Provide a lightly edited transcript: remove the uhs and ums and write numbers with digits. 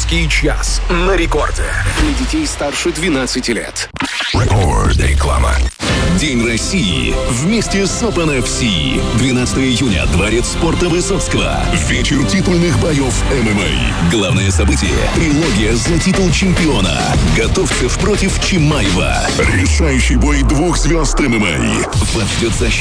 Боксерский час на рекорде. Для детей старше 12 лет. Реклама. День России вместе с Open FC. 12 июня. Дворец спорта Высоцкого. Вечер титульных боев ММА. Главное событие – трилогия за титул чемпиона. Готовцев против Чимаева. Решающий бой 2 звезд ММА. Вас ждет защита